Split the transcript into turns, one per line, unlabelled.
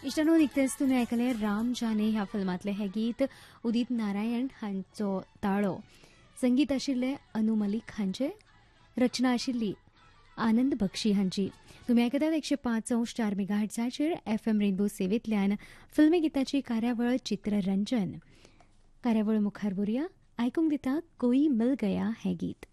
इश्टांनो, निकतेच तुमी आयकले राम जाने ह्या फिल्मांतलें हें गीत उदीत नारायण हांचो ताळो. संगीत आशिल्लें अनु मलीक हांचें, रचना आशिल्ली आनंद बक्षी हांची. तुमी आयकतात 105.4 मेगाहर्ट्झाचेर FM रेनबो सेवेंतल्यान फिल्मी गितांची कार्यावळ चित्ररंजन. कार्यावळ मुखार व्हरुया. आयकूंक दिता कोई मिल गया हें गीत.